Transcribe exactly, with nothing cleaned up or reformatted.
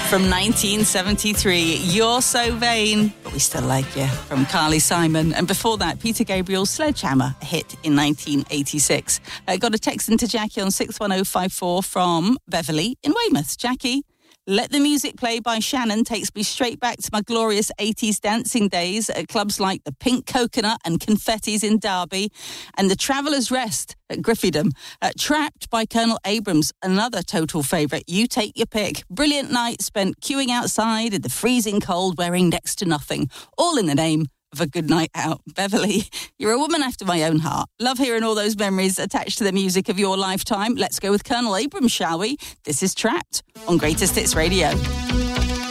From nineteen seventy-three, You're So Vain, But We Still Like You, from Carly Simon. And before that, Peter Gabriel's Sledgehammer, a hit in nineteen eighty-six. I uh, got a text into Jackie on six one oh five four from Beverly in Weymouth. Jackie, Let the Music Play by Shannon takes me straight back to my glorious eighties dancing days at clubs like the Pink Coconut and Confetti's in Derby and the Traveller's Rest at Griffitham. Uh, Trapped by Colonel Abrams, another total favourite. You take your pick. Brilliant night spent queuing outside in the freezing cold wearing next to nothing, all in the name of a good night out. Beverly, you're a woman after my own heart. Love hearing all those memories attached to the music of your lifetime. Let's go with Colonel Abrams, shall we? This is Trapped on Greatest Hits Radio.